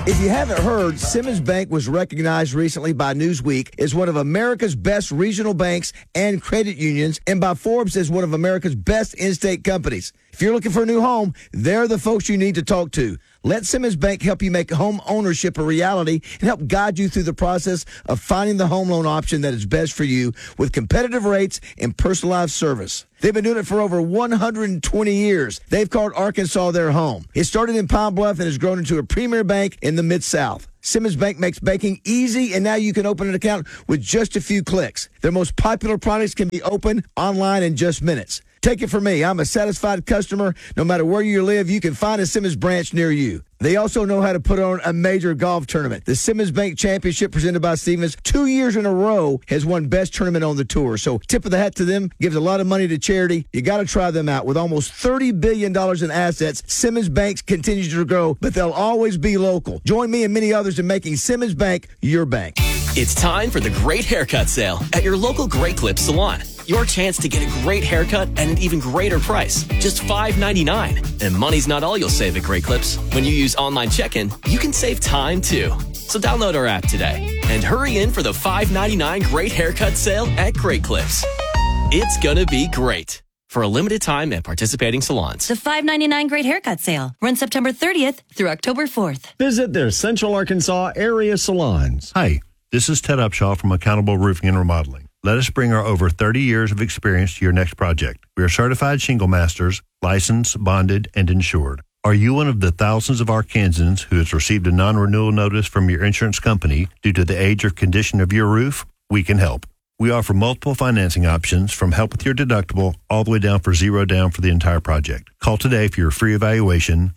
If you haven't heard, Simmons Bank was recognized recently by Newsweek as one of America's best regional banks and credit unions, and by Forbes as one of America's best in-state companies. If you're looking for a new home, they're the folks you need to talk to. Let Simmons Bank help you make home ownership a reality and help guide you through the process of finding the home loan option that is best for you with competitive rates and personalized service. They've been doing it for over 120 years. They've called Arkansas their home. It started in Pine Bluff and has grown into a premier bank in the Mid-South. Simmons Bank makes banking easy, and now you can open an account with just a few clicks. Their most popular products can be opened online in just minutes. Take it from me. I'm a satisfied customer. No matter where you live, you can find a Simmons branch near you. They also know how to put on a major golf tournament. The Simmons Bank Championship presented by Stevens 2 years in a row has won best tournament on the tour. So tip of the hat to them. Gives a lot of money to charity. You got to try them out. With almost $30 billion in assets, Simmons Bank continues to grow, but they'll always be local. Join me and many others in making Simmons Bank your bank. It's time for the Great Haircut Sale at your local Great Clips salon. Your chance to get a great haircut at an even greater price, just $5.99. And money's not all you'll save at Great Clips. When you use online check-in, you can save time too. So download our app today and hurry in for the $5.99 Great Haircut Sale at Great Clips. It's gonna be great. For a limited time at participating salons. The $5.99 Great Haircut Sale runs September 30th through October 4th. Visit their Central Arkansas area salons. Hi, this is Ted Upshaw from Accountable Roofing and Remodeling. Let us bring our over 30 years of experience to your next project. We are certified shingle masters, licensed, bonded, and insured. Are you one of the thousands of Arkansans who has received a non-renewal notice from your insurance company due to the age or condition of your roof? We can help. We offer multiple financing options from help with your deductible all the way down for zero down for the entire project. Call today for your free evaluation,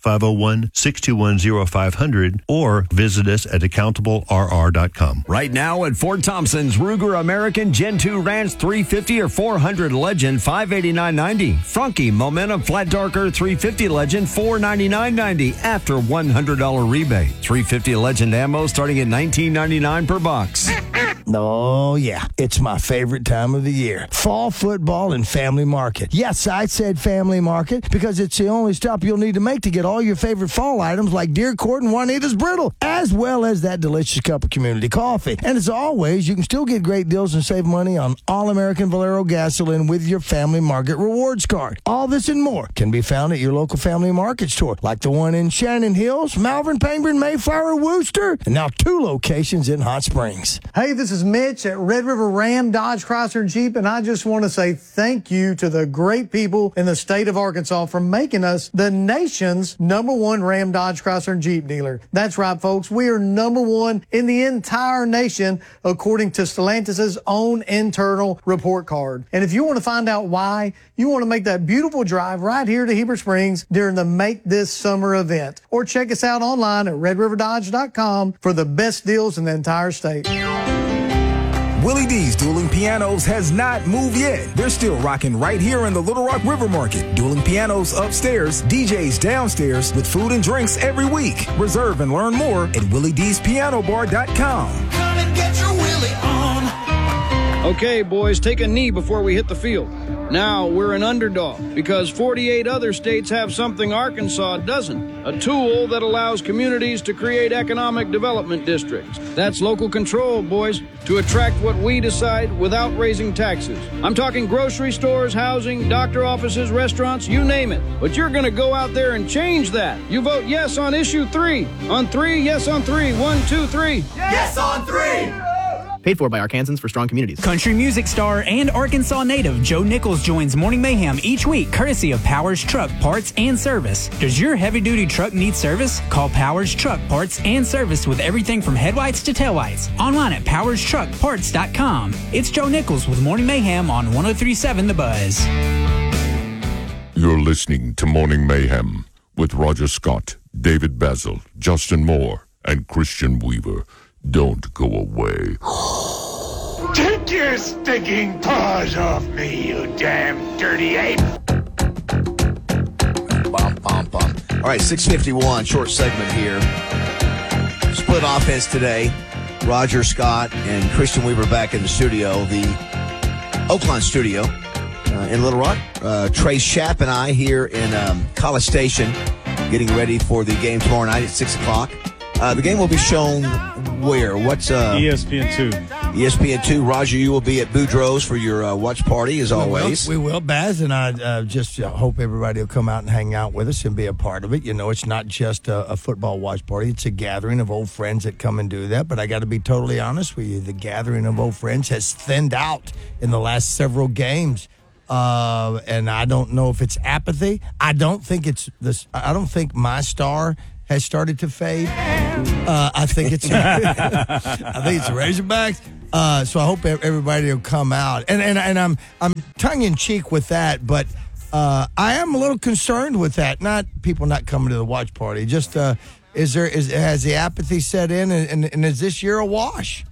501-621-0500, or visit us at accountablerr.com. Right now at Fort Thompson's, Ruger American Gen 2 Ranch 350 or 400 Legend, $589.90. Franke Momentum Flat Darker 350 Legend, $499.90 after $100 rebate. 350 Legend ammo starting at $19.99 per box. Oh, yeah. It's my favorite time of the year. Fall football and Family Market. Yes, I said Family Market because it's the only stop you'll need to make to get all your favorite fall items like Deer Court and Juanita's Brittle, as well as that delicious cup of community coffee. And as always, you can still get great deals and save money on All-American Valero gasoline with your Family Market rewards card. All this and more can be found at your local Family Market store, like the one in Shannon Hills, Malvern, Penguin, Mayflower, Wooster, and now 2 locations in Hot Springs. Hey, this is Mitch at Red River Ram, Dodge, Chrysler, and Jeep, and I just want to say thank you to the great people in the state of Arkansas for making us the nation's #1 Ram, Dodge, Chrysler, and Jeep dealer. That's right, folks. We are #1 in the entire nation, according to Stellantis' own internal report card. And if you want to find out why, you want to make that beautiful drive right here to Heber Springs during the Make This Summer event. Or check us out online at redriverdodge.com for the best deals in the entire state. Willie D's Dueling Pianos has not moved yet. They're still rocking right here in the Little Rock River Market. Dueling Pianos upstairs, DJs downstairs with food and drinks every week. Reserve and learn more at WillieD'sPianoBar.com. Come and get your Willie on. Okay, boys, take a knee before we hit the field. Now we're an underdog because 48 other states have something Arkansas doesn't. A tool that allows communities to create economic development districts. That's local control, boys, to attract what we decide without raising taxes. I'm talking grocery stores, housing, doctor offices, restaurants, you name it. But you're going to go out there and change that. You vote yes on issue 3. On 3, yes on 3. 1, 2, 3. Yes on 3. Paid for by Arkansans for Strong Communities. Country music star and Arkansas native Joe Nichols joins Morning Mayhem each week, courtesy of Powers Truck Parts and Service. Does your heavy-duty truck need service? Call Powers Truck Parts and Service with everything from headlights to taillights. Online at powerstruckparts.com. It's Joe Nichols with Morning Mayhem on 103.7 The Buzz. You're listening to Morning Mayhem with Roger Scott, David Basil, Justin Moore, and Christian Weaver. Don't go away. Take your stinking paws off me, you damn dirty ape. Bum, bum, bum. All right, 6:51, short segment here. Split offense today. Roger Scott and Christian Weaver back in the studio, the Oakland studio in Little Rock. Trace Shapp and I here in College Station getting ready for the game tomorrow night at 6 o'clock. The game will be shown where? What's ESPN2. ESPN2. Roger, you will be at Boudreaux's for your watch party, as always. We will. Baz and I just hope everybody will come out and hang out with us and be a part of it. You know, it's not just a football watch party. It's a gathering of old friends that come and do that. But I got to be totally honest with you. The gathering of old friends has thinned out in the last several games. And I don't know if it's apathy. I don't think it's this. I don't think my star has started to fade. I think it's the Razorbacks. So I hope everybody will come out. And I'm tongue in cheek with that, but I am a little concerned with that. Not people not coming to the watch party. Just has the apathy set in, and is this year a wash?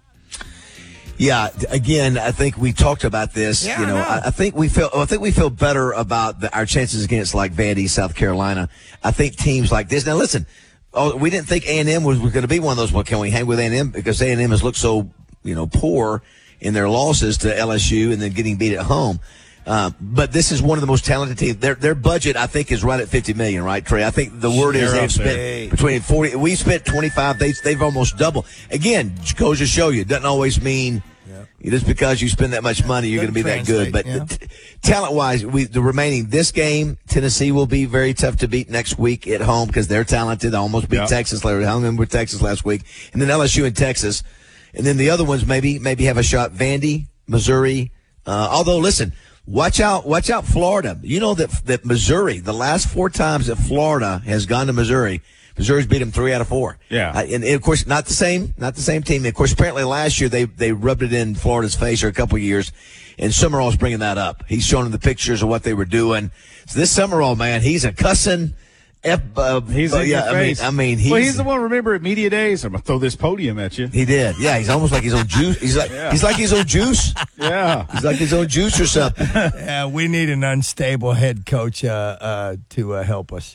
Yeah, again, I think we talked about this. Yeah, you know, I think we feel better about our chances against like Vandy, South Carolina. I think teams like this. Now, listen, we didn't think A&M was going to be one of those. Well, can we hang with A&M because A&M has looked so poor in their losses to LSU and then getting beat at home. But this is one of the most talented teams. Their budget, I think, is right at $50 million, right, Trey? I think the word is they've spent between 40. We spent 25. They've almost doubled. Again, goes to show you, it doesn't always mean just because you spend that much money, you're going to be that good. But talent-wise, the remaining this game, Tennessee will be very tough to beat next week at home because they're talented. They almost beat Texas. They hung them with Texas last week, and then LSU and Texas, and then the other ones maybe have a shot. Vandy, Missouri. Although, listen. Watch out, Florida. You know that Missouri, the last 4 times that Florida has gone to Missouri's beat them 3 out of 4. Yeah. And of course, not the same team. Of course, apparently last year they rubbed it in Florida's face for a couple of years, and Summerall's bringing that up. He's showing them the pictures of what they were doing. So this Summerall, man, he's a cussing he's in your face. He's the one. Remember at media days, I'm gonna throw this podium at you. He did. Yeah, he's almost like he's on juice. He's like he's on juice. Yeah, he's like he's on juice or something. Yeah, we need an unstable head coach to help us.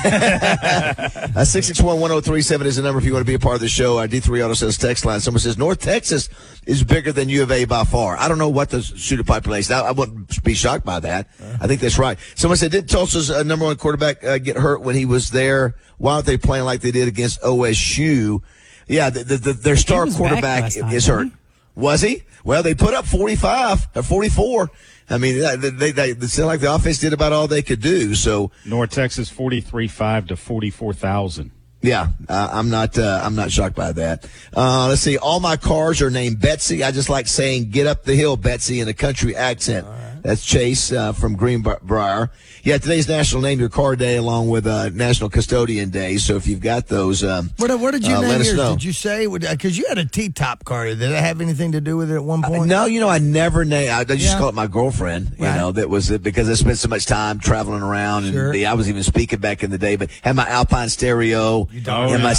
661-1037 is the number if you want to be a part of the show. Our D3 Auto Sales text line. Someone says North Texas is bigger than U of A by far. I don't know what the student population. I wouldn't be shocked by that. I think that's right. Someone said, did Tulsa's number 1 quarterback get hurt when he was there? Why aren't they playing like they did against OSU? Yeah, their star quarterback is hurt. Was he? Well, they put up 45 or 44. I mean, they seemed like the offense did about all they could do. So North Texas 43-5 to 44,000. Yeah, I'm not shocked by that. Let's see. All my cars are named Betsy. I just like saying "Get up the hill, Betsy" in a country accent. That's Chase from Greenbrier. Yeah, today's National Name Your Car Day along with National Custodian Day. So if you've got those, what did you name yours? Did you say? Because you had a T-top car. Did it have anything to do with it at one point? No, I never named. I just call it my girlfriend. Right. That was it because I spent so much time traveling around, and I was even speaking back in the day. But had my Alpine stereo and my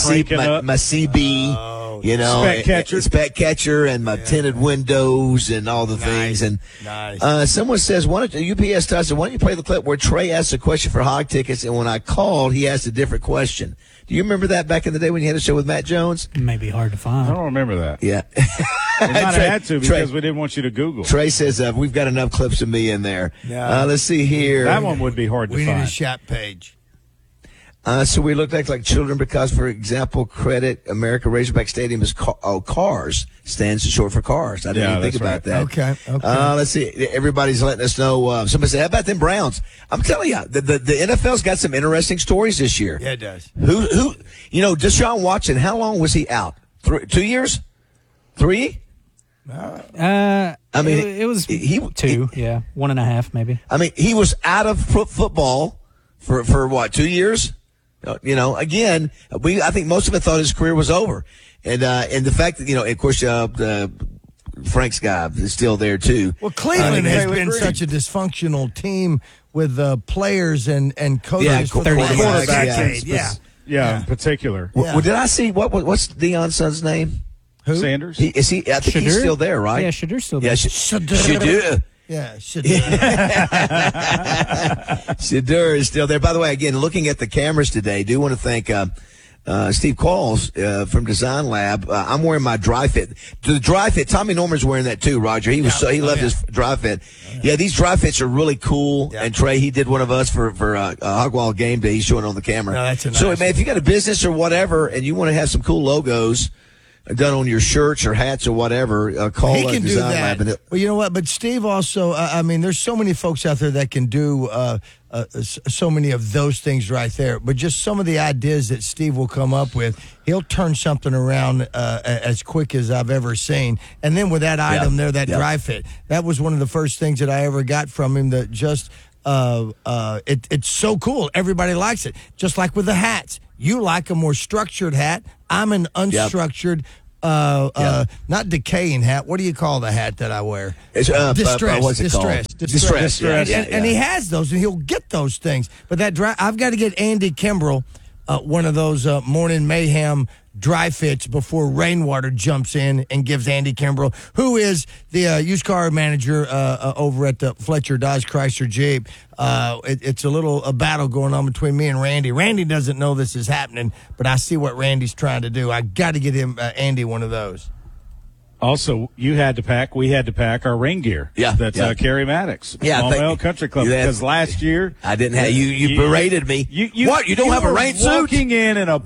CB. Spec catcher, and my tinted windows and all the things. And someone says, UPS said, why don't you play the clip where Trey asked a question for hog tickets, and when I called, he asked a different question. Do you remember that back in the day when you had a show with Matt Jones? It may be hard to find. I don't remember that. Yeah. We might have had to because we didn't want you to Google. Trey says, we've got enough clips of me in there. Let's see here. That one would be hard to find. We need a shop page. So we look like children because, for example, Credit America Razorback Stadium is CARS, stands short for cars. I didn't even think about that. Okay. Let's see. Everybody's letting us know. Somebody said, how about them Browns? I'm telling you, the NFL's got some interesting stories this year. Yeah, it does. Who Deshaun Watson, how long was he out? 2 years? 3? It was 2, 1.5 maybe. I mean, he was out of football for what, 2 years? Again, I think most of us thought his career was over, and the fact that of course, Frank's guy is still there too. Well, Cleveland has been such a dysfunctional team with players and coaches for the last decade. Yeah, in particular. Well, did I see what's Deion's son's name? Who? Sanders. I think he's still there, right? Yeah, Shedur's still there. Yeah, Shedur. Yeah, Shedur. Shedur is still there. By the way, again, looking at the cameras today, do want to thank Steve Qualls from Design Lab. I'm wearing my Dry Fit. The Dry Fit, Tommy Norman's wearing that too, Roger. He loved his Dry Fit. Yeah, these Dry Fits are really cool. Yeah. And Trey, he did one of us for Hogwild Game Day. He's showing on the camera. No, that's a nice so, man, if you got a business or whatever and you want to have some cool logos done on your shirts or hats or whatever, call he can Design do that. Lab. Well, you know what? But Steve also, there's so many folks out there that can do so many of those things right there. But just some of the ideas that Steve will come up with, he'll turn something around as quick as I've ever seen. And then with that item there, that Dry Fit, that was one of the first things that I ever got from him that just, it's so cool. Everybody likes it. Just like with the hats. You like a more structured hat. I'm an unstructured, not decaying hat. What do you call the hat that I wear? It's, distress. What's it Distress. Yeah. And he has those, and he'll get those things. But I've got to get Andy Kimbrell one of those Morning Mayhem Dry Fits before Rainwater jumps in and gives Andy Kimbrell, who is the used car manager over at the Fletcher Dodge Chrysler Jeep. It's a battle going on between me and Randy. Randy doesn't know this is happening, but I see what Randy's trying to do. I got to get him Andy one of those. Also, we had to pack our rain gear. Yeah. That's Kerry Maddox. Maumelle Country Club. Because last year I didn't have you berated me. What? You don't have a rain suit? Walking in a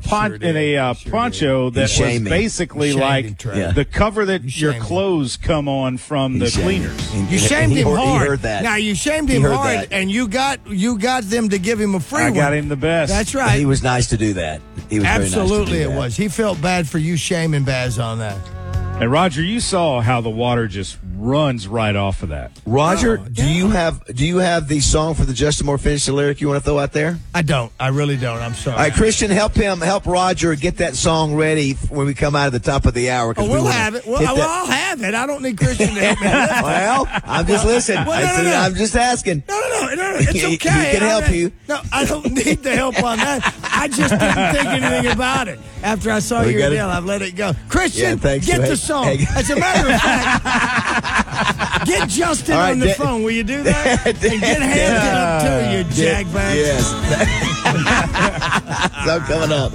poncho that was basically like the cover that your clothes come on from the cleaners. You shamed him hard. He heard that. Now you shamed him hard, and you got them to give him a free one. I got him the best. That's right. He was nice to do that. He was absolutely very nice to do that. It was. He felt bad for you shaming Baz on that. And Roger, you saw how the water just runs right off of that. Roger, do you have the song for the Justin Moore Finish the Lyric you want to throw out there? I don't. I really don't. I'm sorry. All right, Christian, help Roger get that song ready when we come out of the top of the hour. We'll have it. I'll have it. I don't need Christian to help me. Well, I'm just listening. I'm just asking. No. It's okay. He can help you. No, I don't need the help on that. I just didn't think anything about it. After I saw your deal, I've let it go. Christian, get the song. As a matter of fact, get Justin on the phone. Will you do that? And get Hampton up too, you jackbag. Yes. So coming up.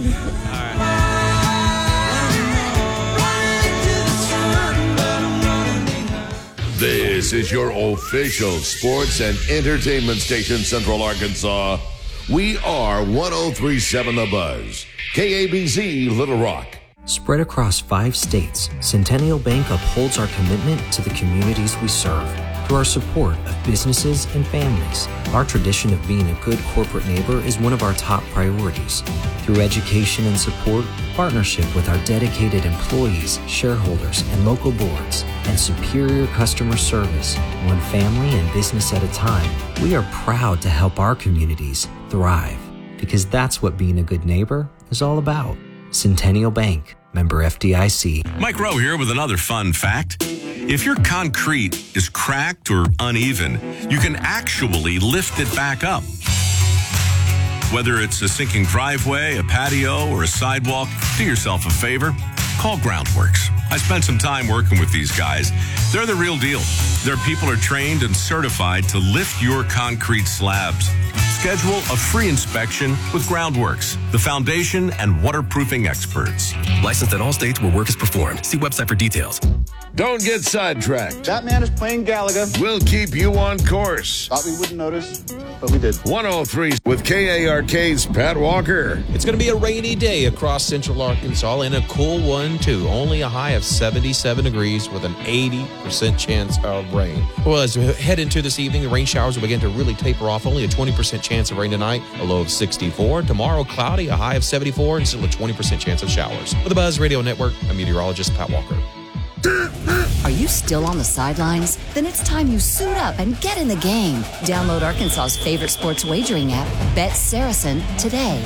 This is your official sports and entertainment station, Central Arkansas. We are 103.7 The Buzz, KABZ Little Rock. Spread across 5 states, Centennial Bank upholds our commitment to the communities we serve. Through our support of businesses and families, our tradition of being a good corporate neighbor is one of our top priorities. Through education and support, partnership with our dedicated employees, shareholders, and local boards, and superior customer service, one family and business at a time, we are proud to help our communities thrive. Because that's what being a good neighbor is all about. Centennial Bank, member FDIC. Mike Rowe here with another fun fact. If your concrete is cracked or uneven, you can actually lift it back up. Whether it's a sinking driveway, a patio, or a sidewalk, do yourself a favor. Call Groundworks. I spent some time working with these guys. They're the real deal. Their people are trained and certified to lift your concrete slabs. Schedule a free inspection with Groundworks, the foundation and waterproofing experts. Licensed in all states where work is performed. See website for details. Don't get sidetracked. That man is playing Gallagher. We'll keep you on course. Thought we wouldn't notice, but we did. 103 with KARK's Pat Walker. It's going to be a rainy day across Central Arkansas and a cool one, too. Only a high of 77 degrees with an 80% chance of rain. Well, as we head into this evening, the rain showers will begin to really taper off. Only a 20% chance of rain tonight, a low of 64. Tomorrow, cloudy, a high of 74, and still a 20% chance of showers. For the Buzz Radio Network, I'm meteorologist Pat Walker. Are you still on the sidelines? Then it's time you suit up and get in the game. Download Arkansas's favorite sports wagering app, Bet Saracen, today.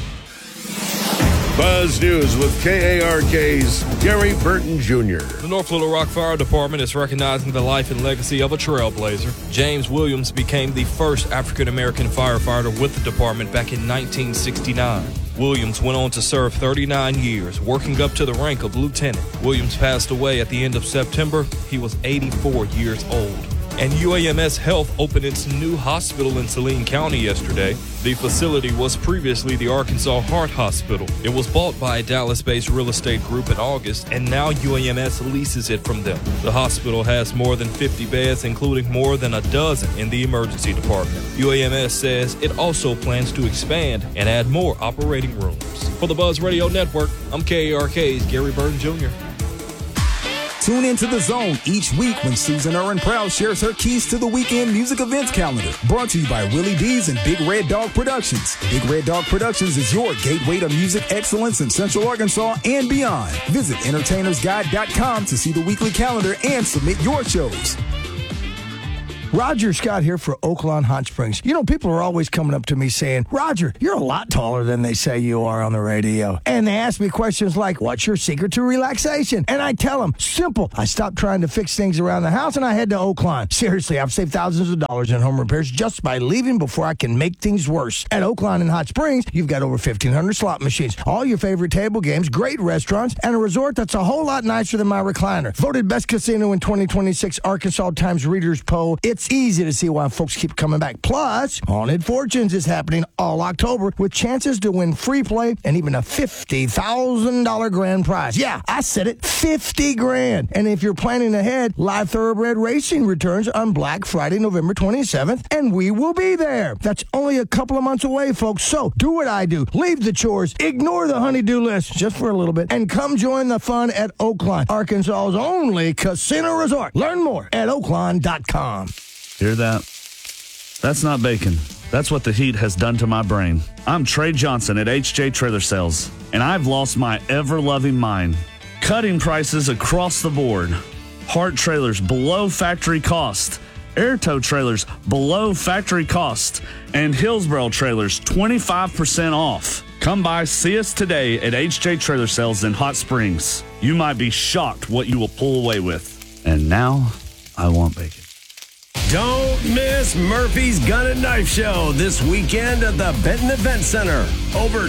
Buzz News with KARK's Gary Burton Jr. The North Little Rock Fire Department is recognizing the life and legacy of a trailblazer. James Williams became the first African-American firefighter with the department back in 1969. Williams went on to serve 39 years, working up to the rank of lieutenant. Williams passed away at the end of September. He was 84 years old. And UAMS Health opened its new hospital in Saline County yesterday. The facility was previously the Arkansas Heart Hospital. It was bought by a Dallas-based real estate group in August, and now UAMS leases it from them. The hospital has more than 50 beds, including more than a dozen in the emergency department. UAMS says it also plans to expand and add more operating rooms. For the Buzz Radio Network, I'm KARK's Gary Burton Jr. Tune into The Zone each week when Susan Erwin Proud shares her keys to the weekend music events calendar. Brought to you by Willie D's and Big Red Dog Productions. Big Red Dog Productions is your gateway to music excellence in Central Arkansas and beyond. Visit entertainersguide.com to see the weekly calendar and submit your shows. Roger Scott here for Oaklawn Hot Springs. You know, people are always coming up to me saying, Roger, you're a lot taller than they say you are on the radio. And they ask me questions like, what's your secret to relaxation? And I tell them, simple. I stopped trying to fix things around the house and I head to Oaklawn. Seriously, I've saved thousands of dollars in home repairs just by leaving before I can make things worse. At Oaklawn and Hot Springs, you've got over 1,500 slot machines, all your favorite table games, great restaurants, and a resort that's a whole lot nicer than my recliner. Voted best casino in 2026 Arkansas Times Readers Poll. It's easy to see why folks keep coming back. Plus, Haunted Fortunes is happening all October with chances to win free play and even a $50,000 grand prize. Yeah, I said it, $50,000. And if you're planning ahead, Live Thoroughbred Racing returns on Black Friday, November 27th, and we will be there. That's only a couple of months away, folks. So do what I do. Leave the chores, ignore the honey-do list just for a little bit, and come join the fun at Oaklawn, Arkansas's only casino resort. Learn more at oaklawn.com. Hear that? That's not bacon. That's what the heat has done to my brain. I'm Trey Johnson at HJ Trailer Sales, and I've lost my ever-loving mind. Cutting prices across the board. Hart trailers below factory cost. Airtow trailers below factory cost. And Hillsboro trailers 25% off. Come by, see us today at HJ Trailer Sales in Hot Springs. You might be shocked what you will pull away with. And now, I want bacon. Don't miss Murphy's Gun and Knife Show this weekend at the Benton Event Center. Over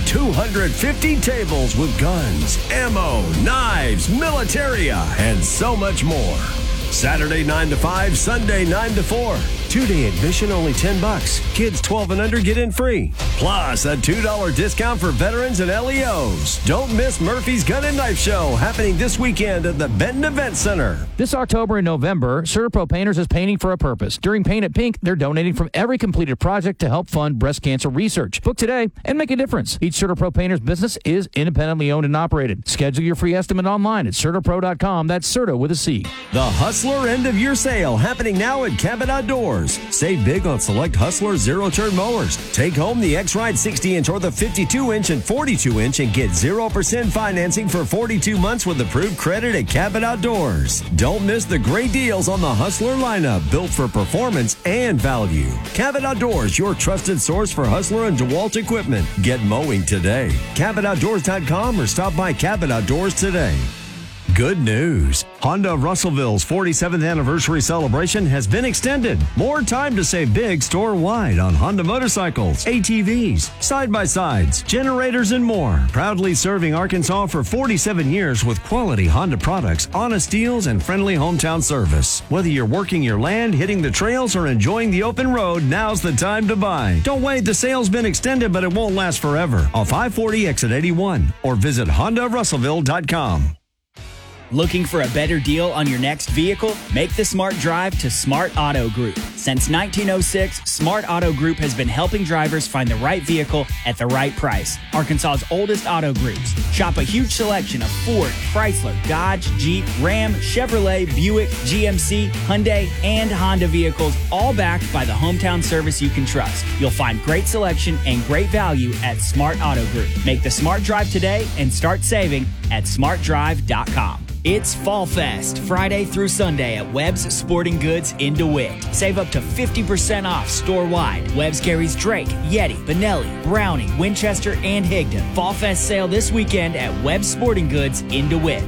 250 tables with guns, ammo, knives, militaria, and so much more. Saturday 9 to 5, Sunday 9 to 4. 2-day admission only $10. Kids 12 and under get in free. Plus a $2 discount for veterans and LEOs. Don't miss Murphy's Gun and Knife Show happening this weekend at the Benton Event Center. This October and November, CertaPro Painters is painting for a purpose. During Paint It Pink, they're donating from every completed project to help fund breast cancer research. Book today and make a difference. Each CertaPro Painters business is independently owned and operated. Schedule your free estimate online at CertaPro.com. That's Certa with a C. The Hustler End of Year Sale happening now at Cabot Outdoors. Save big on select Hustler zero-turn mowers. Take home the X-Ride 60-inch or the 52-inch and 42-inch and get 0% financing for 42 months with approved credit at Cabot Outdoors. Don't miss the great deals on the Hustler lineup, built for performance and value. Cabot Outdoors, your trusted source for Hustler and DeWalt equipment. Get mowing today. CabotOutdoors.com or stop by Cabot Outdoors today. Good news. Honda of Russellville's 47th anniversary celebration has been extended. More time to save big store-wide on Honda motorcycles, ATVs, side-by-sides, generators, and more. Proudly serving Arkansas for 47 years with quality Honda products, honest deals, and friendly hometown service. Whether you're working your land, hitting the trails, or enjoying the open road, now's the time to buy. Don't wait, the sale's been extended, but it won't last forever. Off I-40 exit 81 or visit HondaRussellville.com. Looking for a better deal on your next vehicle? Make the smart drive to Smart Auto Group. Since 1906, Smart Auto Group has been helping drivers find the right vehicle at the right price. Arkansas's oldest auto groups. Shop a huge selection of Ford, Chrysler, Dodge, Jeep, Ram, Chevrolet, Buick, GMC, Hyundai, and Honda vehicles, all backed by the hometown service you can trust. You'll find great selection and great value at Smart Auto Group. Make the smart drive today and start saving at smartdrive.com. It's Fall Fest, Friday through Sunday at Webb's Sporting Goods in DeWitt. Save up to 50% off store-wide. Webb's carries Drake, Yeti, Benelli, Browning, Winchester, and Higdon. Fall Fest sale this weekend at Webb's Sporting Goods in DeWitt.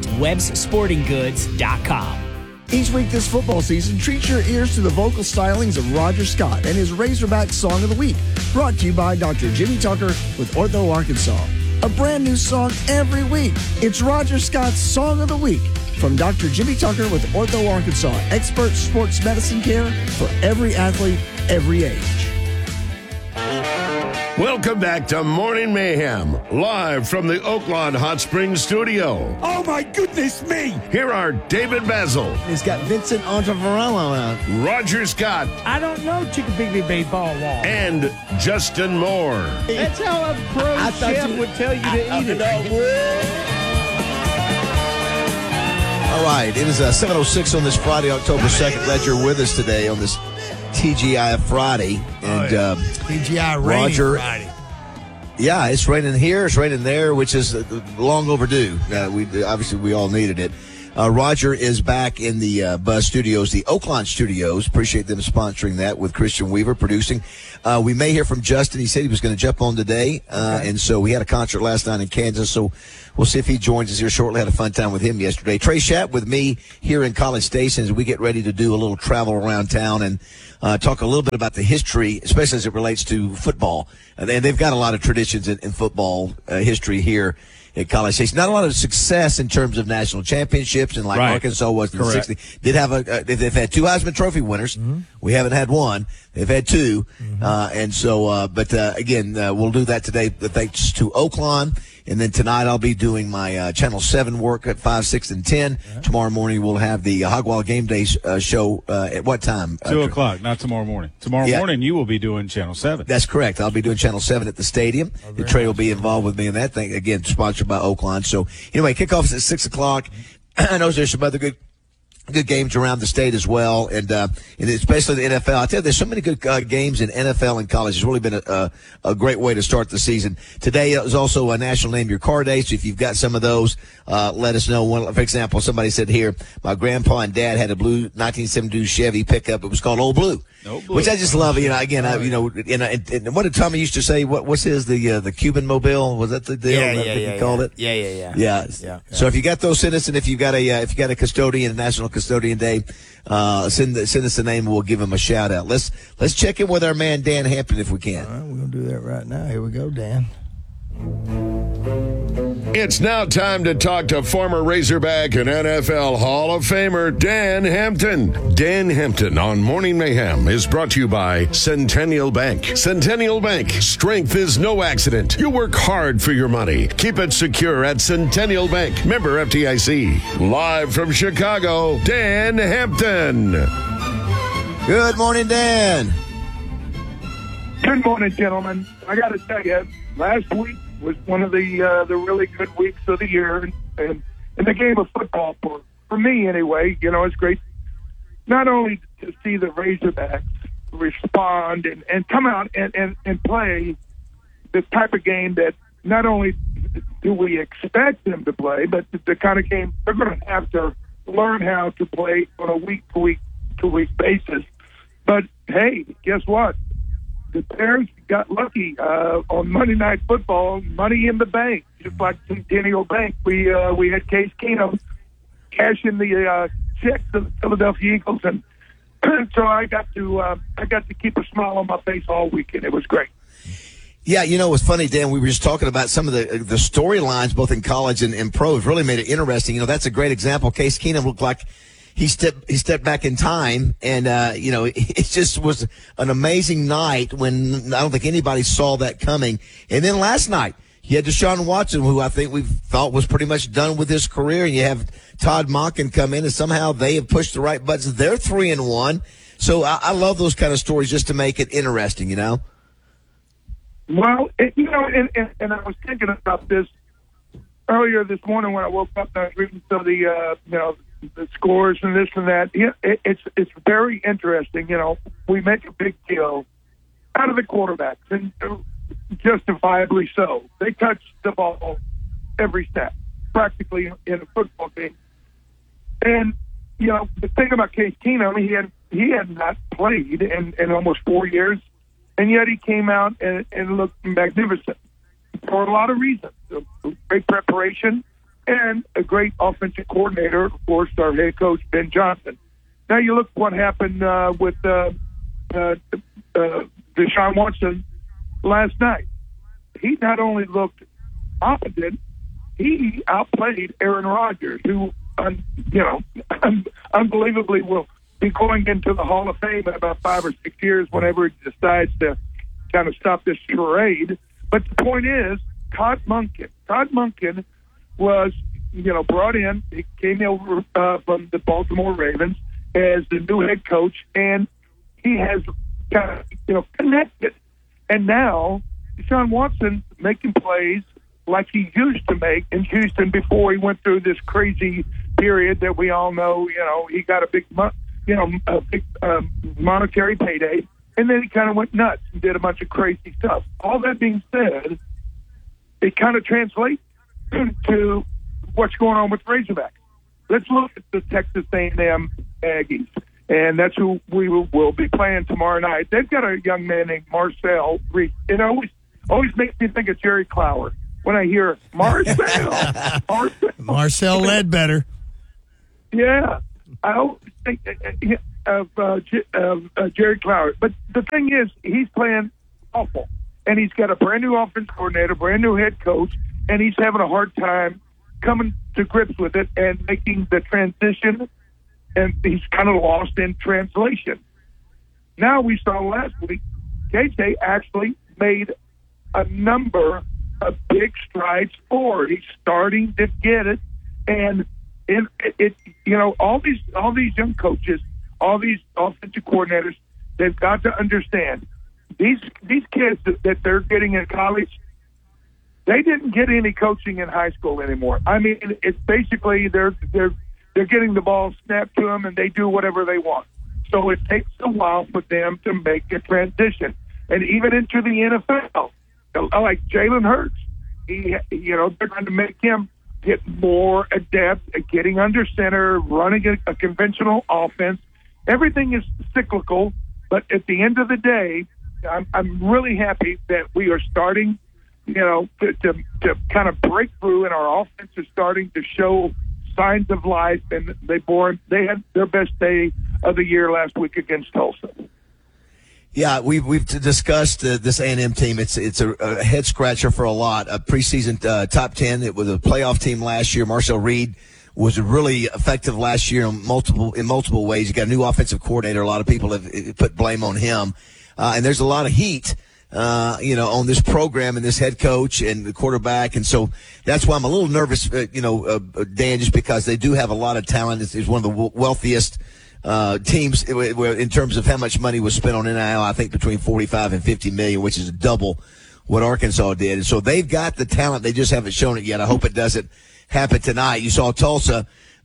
WebbsSportingGoods.com. Each week this football season, treat your ears to the vocal stylings of Roger Scott and his Razorback Song of the Week. Brought to you by Dr. Jimmy Tucker with Ortho Arkansas. A brand new song every week. It's Roger Scott's Song of the Week. from Dr. Jimmy Tucker with Ortho Arkansas. Expert sports medicine care for every athlete, every age. Welcome back to Morning Mayhem, live from the Oaklawn Hot Springs studio. Oh, my goodness me! Here are David Basil. He's got Vincent Ontavarello out. Roger Scott. I don't know Chickabiddy Baseball Wall. And Justin Moore. That's how a pro chef would tell you to eat it. All right, it is 7:06 on this Friday, October 2nd. Glad you're with us today on this TGI Friday. And TGI Roger, Friday. Yeah, it's raining here, it's raining there, which is long overdue. We all needed it. Roger is back in the Buzz Studios, the Oaklawn Studios. Appreciate them sponsoring that with Christian Weaver producing. We may hear from Justin. He said he was going to jump on today, and so we had a concert last night in Kansas, so we'll see if he joins us here shortly. Had a fun time with him yesterday. Trey Schapp with me here in College Station as we get ready to do a little travel around town and talk a little bit about the history, especially as it relates to football. And they've got a lot of traditions in football history here at College Station. Not a lot of success in terms of national championships, and like Arkansas was in the 60s. They've had 2 Heisman Trophy winners. Mm-hmm. We haven't had one. They've had 2. Mm-hmm. And so, again, we'll do that today thanks to Oaklawn. And then tonight I'll be doing my Channel 7 work at 5, 6, and 10. Yeah. Tomorrow morning we'll have the Hogwall Game Day show at what time? 2 o'clock, not tomorrow morning. Tomorrow morning you will be doing Channel 7. That's correct. I'll be doing Channel 7 at the stadium. The Trey will be involved with me in that thing. Again, sponsored by Oaklawn. So anyway, kickoff is at 6 o'clock. I know there's some other good games around the state as well, and especially the NFL. I tell you, there's so many good games in NFL and college. It's really been a great way to start the season. Today is also a National Name Your Car Day, so if you've got some of those, let us know. For example, somebody said here, my grandpa and dad had a blue 1972 Chevy pickup. It was called Old Blue. Which I just love. And what did Tommy used to say? What's his the Cuban Mobile? Was that the deal? He called it. Yeah. So if you got those, send us, and if you got a custodian, National Custodian Day, send us a name and we'll give him a shout out. Let's check in with our man Dan Hampton if we can. All right, we're gonna do that right now. Here we go, Dan. It's now time to talk to former Razorback and NFL Hall of Famer Dan Hampton. Dan Hampton on Morning Mayhem is brought to you by Centennial Bank. Centennial Bank, strength is no accident. You work hard for your money. Keep it secure at Centennial Bank. Member FDIC. Live from Chicago, Dan Hampton. Good morning, Dan. Good morning, gentlemen. I got to tell you, last week was one of the really good weeks of the year, and in the game of football, for me anyway, it's great not only to see the Razorbacks respond and come out and play this type of game that not only do we expect them to play, but the kind of game they're going to have to learn how to play on a week-to-week basis. But, hey, guess what? The Bears got lucky on Monday Night Football, money in the bank, just like Centennial Bank. We had Case Keenum cashing the check to the Philadelphia Eagles, and so I got to keep a smile on my face all weekend. It was great. Yeah, it was funny, Dan. We were just talking about some of the storylines, both in college and pro. It really made it interesting. That's a great example. Case Keenum looked like he stepped back in time, and it just was an amazing night when I don't think anybody saw that coming. And then last night, you had Deshaun Watson, who I think we thought was pretty much done with his career, and you have Todd Monken come in, and somehow they have pushed the right buttons. They're 3-1. So I love those kind of stories just to make it interesting, Well, and I was thinking about this earlier this morning when I woke up and I was reading some of the scores and this and that. It's very interesting. We make a big deal out of the quarterbacks, and justifiably so. They touch the ball every snap, practically in a football game. And the thing about Case Keenum, he had not played in almost 4 years, and yet he came out and looked magnificent for a lot of reasons. Great preparation. And a great offensive coordinator, of course, our head coach, Ben Johnson. Now you look what happened with Deshaun Watson last night. He not only looked opposite, he outplayed Aaron Rodgers, who unbelievably will be going into the Hall of Fame in about 5 or 6 years whenever he decides to kind of stop this charade. But the point is, Todd Monken was, brought in. He came over from the Baltimore Ravens as the new head coach, and he has kind of, connected. And now Deshaun Watson making plays like he used to make in Houston before he went through this crazy period that we all know. He got a big monetary payday, and then he kind of went nuts and did a bunch of crazy stuff. All that being said, it kind of translates to what's going on with Razorbacks. Let's look at the Texas A&M Aggies, and that's who we will be playing tomorrow night. They've got a young man named Marcel Reed. It always makes me think of Jerry Clower when I hear Marcel Ledbetter. Yeah, I always think of Jerry Clower. But the thing is, he's playing awful, and he's got a brand new offense coordinator, brand new head coach, and he's having a hard time coming to grips with it and making the transition, and he's kind of lost in translation. Now we saw last week, KJ actually made a number of big strides forward. He's starting to get it, and all these young coaches, all these offensive coordinators, they've got to understand these kids that they're getting in college. They didn't get any coaching in high school anymore. I mean, it's basically they're getting the ball snapped to them and they do whatever they want. So it takes a while for them to make a transition, and even into the NFL, like Jalen Hurts, they're trying to make him get more adept at getting under center, running a conventional offense. Everything is cyclical, but at the end of the day, I'm really happy that we are starting, to kind of break through, and our offense is starting to show signs of life. And they had their best day of the year last week against Tulsa. Yeah, we've discussed this A&M team. It's a head scratcher for a lot. A preseason top 10. It was a playoff team last year. Marcel Reed was really effective last year in multiple ways. You got a new offensive coordinator. A lot of people have put blame on him, and there's a lot of heat, on this program and this head coach and the quarterback, and so that's why I'm a little nervous, Dan, just because they do have a lot of talent. It's one of the wealthiest teams in terms of how much money was spent on NIL. I think between 45 and 50 million, which is double what Arkansas did. And so they've got the talent. They just haven't shown it yet. I hope it doesn't happen tonight. You saw Tulsa,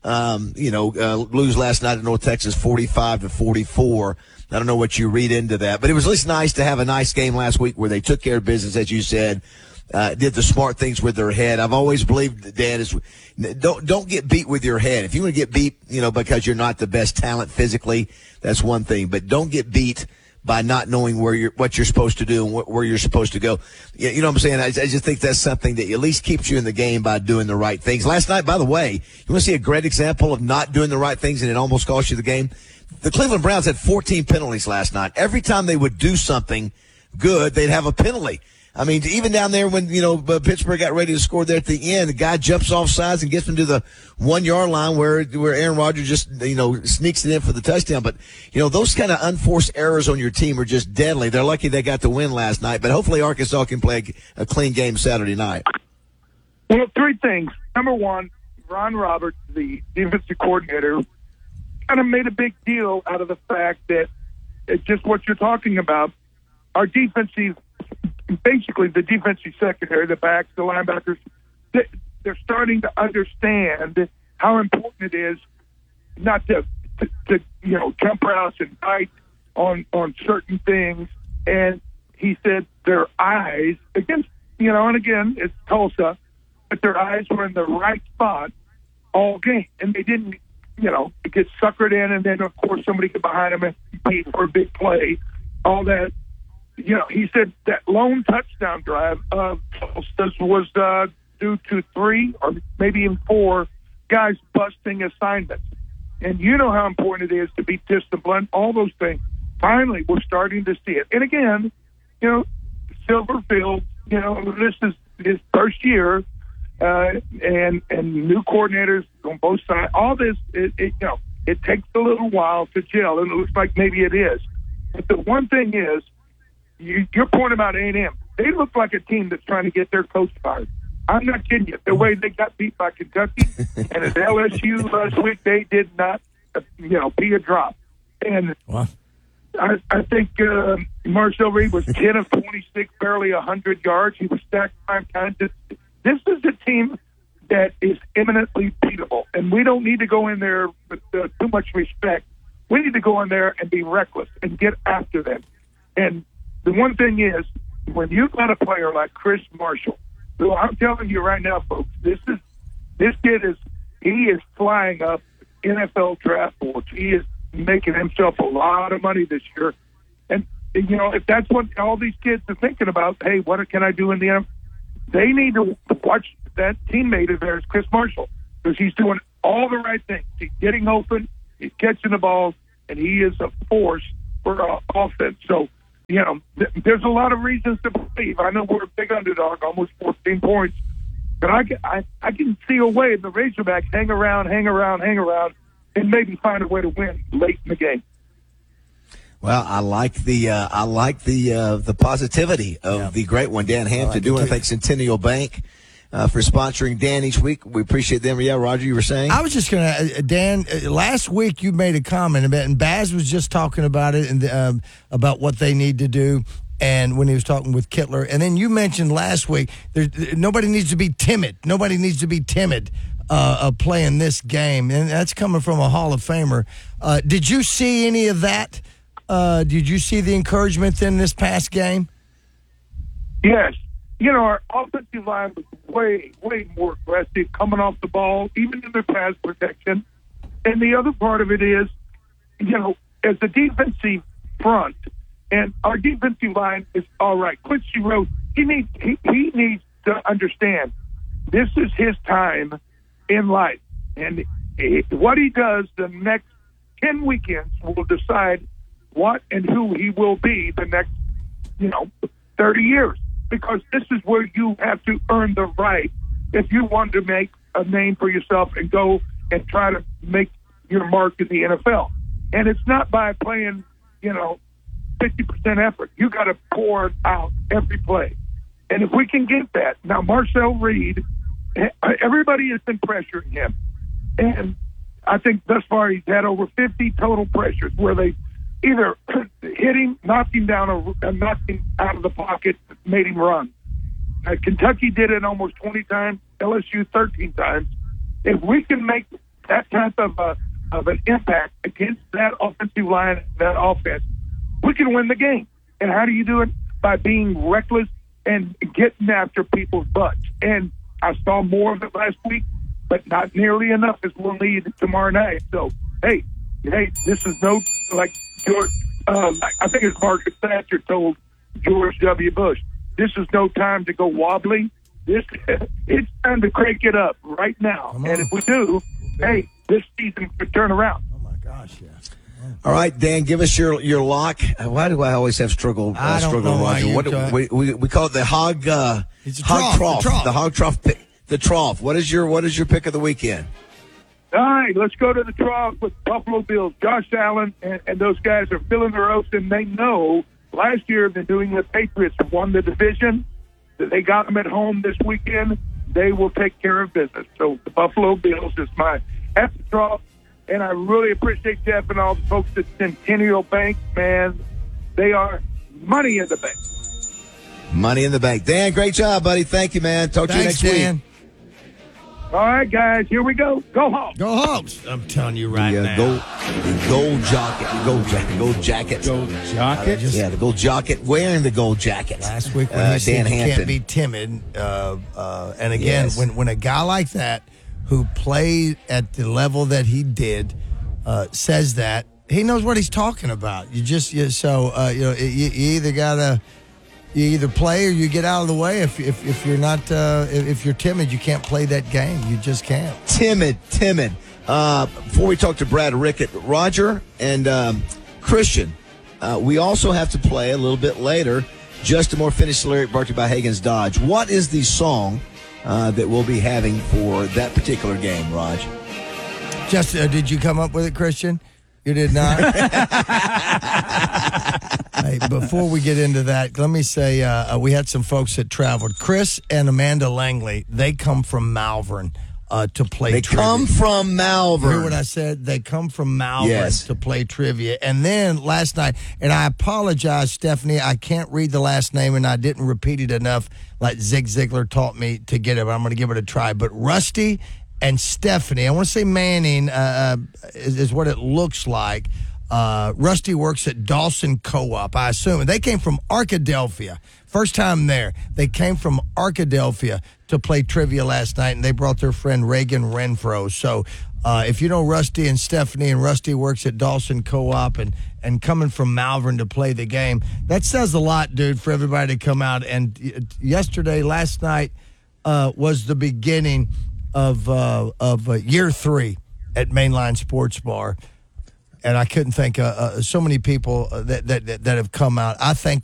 lose last night at North Texas 45-44. I don't know what you read into that, but it was at least nice to have a nice game last week where they took care of business, as you said. Did the smart things with their head. I've always believed, Dan, is don't get beat with your head. If you want to get beat, because you're not the best talent physically, that's one thing. But don't get beat by not knowing what you're supposed to do and where you're supposed to go. You know what I'm saying? I just think that's something that at least keeps you in the game by doing the right things. Last night, by the way, you want to see a great example of not doing the right things and it almost cost you the game? The Cleveland Browns had 14 penalties last night. Every time they would do something good, they'd have a penalty. I mean, even down there when, Pittsburgh got ready to score there at the end, the guy jumps off sides and gets them to the 1 yard line where Aaron Rodgers just, sneaks it in for the touchdown. But, those kind of unforced errors on your team are just deadly. They're lucky they got the win last night, but hopefully Arkansas can play a clean game Saturday night. Well, three things. Number one, Ron Roberts, the defensive coordinator, kind of made a big deal out of the fact that it's just what you're talking about. Our basically the defensive secondary, the backs, the linebackers, they're starting to understand how important it is not to jump routes and fight on certain things. And he said their eyes against, and again, it's Tulsa, but their eyes were in the right spot all game. And they didn't, get suckered in. And then, of course, somebody get behind them and beat for a big play. All that. He said that lone touchdown drive of Tulsa's was due to 3 or maybe even 4 guys busting assignments. And you know how important it is to be disciplined, all those things. Finally, we're starting to see it. And again, Silverfield, this is his first year, and new coordinators on both sides. All this, it takes a little while to gel, and it looks like maybe it is. But the one thing is, your point about A&M, they look like a team that's trying to get their coach fired. I'm not kidding you. The way they got beat by Kentucky and at LSU last week, they did not, be a drop. And I think Marcel Reed was 10 of 26, barely 100 yards. He was stacked 5 times. This is a team that is eminently beatable, and we don't need to go in there with too much respect. We need to go in there and be reckless and get after them. And the one thing is, when you've got a player like Chris Marshall, who I'm telling you right now, folks, this kid is flying up NFL draft boards. He is making himself a lot of money this year. And, if that's what all these kids are thinking about, hey, what can I do in the NFL? They need to watch that teammate of theirs, Chris Marshall, because he's doing all the right things. He's getting open, he's catching the balls, and he is a force for offense. So, there's a lot of reasons to believe. I know we're a big underdog, almost 14 points, but I can see a way the Razorbacks hang around, and maybe find a way to win late in the game. Well, I like the positivity of the great one, Dan Hampton, doing I think Centennial Bank for sponsoring Dan each week. We appreciate them. Yeah, Roger, you were saying? I was just going to, Dan, last week you made a comment about, and Baz was just talking about it and about what they need to do. And when he was talking with Kittler, and then you mentioned last week, nobody needs to be timid. Nobody needs to be timid playing this game, and that's coming from a Hall of Famer. Did you see any of that? Did you see the encouragement in this past game? Yes. Our offensive line was way, way more aggressive coming off the ball, even in their pass protection. And the other part of it is, as a defensive front, and our defensive line is all right. Quincy Rose, he needs to understand this is his time in life. And what he does the next 10 weekends will decide what and who he will be the next, 30 years. Because this is where you have to earn the right if you want to make a name for yourself and go and try to make your mark in the NFL. And it's not by playing, 50% effort. You got to pour it out every play. And if we can get that. Now, Marcel Reed, everybody has been pressuring him. And I think thus far he's had over 50 total pressures where they either hit him, knocked him down, or knocked him out of the pocket, made him run. Kentucky did it almost 20 times, LSU 13 times. If we can make that type of an impact against that offensive line, that offense, we can win the game. And how do you do it? By being reckless and getting after people's butts. And I saw more of it last week, but not nearly enough as we'll need tomorrow night. So, hey, this is no, like George, I think it's Margaret Thatcher told George W. Bush, this is no time to go wobbly. It's time to crank it up right now. And if we do, hey, this season could turn around. Oh, my gosh, yeah. All right, Dan, give us your lock. Why do I always have struggle, Roger? We call it the hog trough. The hog trough. The trough. What is your pick of the weekend? All right, let's go to the trough with Buffalo Bills. Josh Allen and those guys are filling their oats, and they know last year the New England Patriots won the division. They got them at home this weekend. They will take care of business. So the Buffalo Bills is my at the trough, and I really appreciate Jeff and all the folks at Centennial Bank. Man, they are money in the bank. Money in the bank. Dan, great job, buddy. Thank you, man. Talk to you next week. All right, guys, here we go. Go Hawks. Go Hawks. I'm telling you right now. The gold jacket. Gold jacket. Gold jacket? Yeah, the gold jacket. Wearing the gold jacket. Last week when he said you can't be timid. And again, when a guy like that who played at the level that he did says that, he knows what he's talking about. You either got to... You either play or you get out of the way. If you're not, if you're timid, you can't play that game. You just can't. Timid. Before we talk to Brad Rickett, Roger and Christian, we also have to play a little bit later. Justin Moore finished the lyric brought to you by Hagen's Dodge. What is the song that we'll be having for that particular game, Raj. Just did you come up with it, Christian? You did not? Hey, before we get into that, let me say we had some folks that traveled. Chris and Amanda Langley, they come from Malvern to play They trivia. come from Malvern. You hear what I said? They come from Malvern Yes. to play trivia. And then last night, and I apologize, Stephanie, I can't read the last name, and I didn't repeat it enough like Zig Ziglar taught me to get it, but I'm going to give it a try. But Rusty and Stephanie, I want to say Manning is what it looks like. Rusty works at Dawson Co-op, I assume. And they came from Arkadelphia. First time there. They came from Arkadelphia to play trivia last night, and they brought their friend Reagan Renfro. So if you know Rusty and Stephanie, and Rusty works at Dawson Co-op and coming from Malvern to play the game, that says a lot, dude, for everybody to come out. And last night was the beginning of year 3 at Mainline Sports Bar. And I couldn't think so many people that have come out. I thank